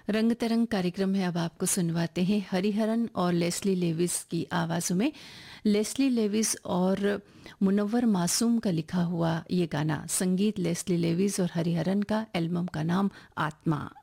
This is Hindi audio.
रंग तरंग कार्यक्रम में अब आपको सुनवाते हैं हरिहरन और लेस्ली लेविस की आवाज़ों में। लेस्ली लेविस और मुनव्वर मासूम का लिखा हुआ ये गाना, संगीत लेस्ली लेविस और हरिहरन का, एल्बम का नाम आत्मा।